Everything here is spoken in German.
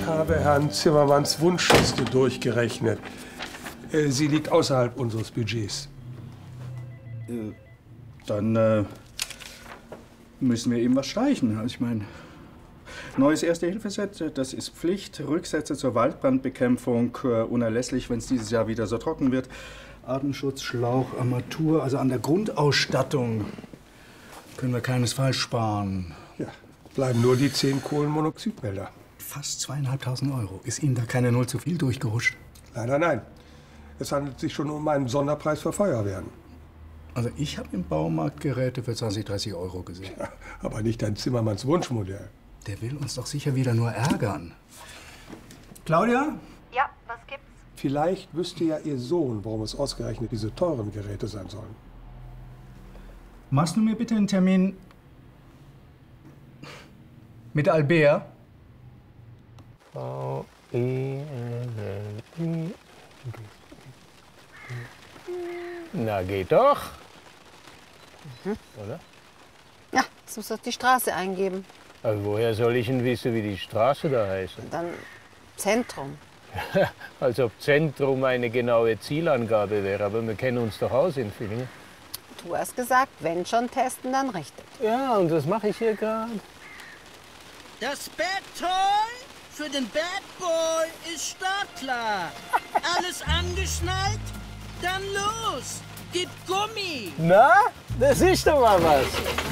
habe Herrn Zimmermanns Wunschliste durchgerechnet. Sie liegt außerhalb unseres Budgets. Dann müssen wir eben was streichen. Ich meine, neues Erste-Hilfe-Set, das ist Pflicht. Rücksätze zur Waldbrandbekämpfung, unerlässlich, wenn es dieses Jahr wieder so trocken wird. Artenschutz, Schlauch, Armatur, also an der Grundausstattung können wir keinesfalls sparen. Ja, bleiben nur die 10 Kohlenmonoxidmelder. Fast 2.500 €. Ist Ihnen da keine Null zu viel durchgerutscht? Leider nein. Es handelt sich schon um einen Sonderpreis für Feuerwehren. Also ich habe im Baumarkt Geräte für 20, 30 € gesehen. Ja, aber nicht ein Zimmermanns Wunschmodell. Der will uns doch sicher wieder nur ärgern. Claudia? Ja, was gibt's? Vielleicht wüsste ja Ihr Sohn, warum es ausgerechnet diese teuren Geräte sein sollen. Machst du mir bitte einen Termin mit Albert? Na, geht doch. Oder? Ja, jetzt musst du die Straße eingeben. Aber woher soll ich denn wissen, wie die Straße da heißt? Dann Zentrum. Als ob Zentrum eine genaue Zielangabe wäre. Aber wir kennen uns doch aus in Villingen. Du hast gesagt, wenn schon testen, dann richtig. Ja, und das mache ich hier gerade. Das Bad Toy für den Bad Boy ist startklar. Alles angeschnallt? Dann los! Gib Gummi! Na, das ist doch mal was.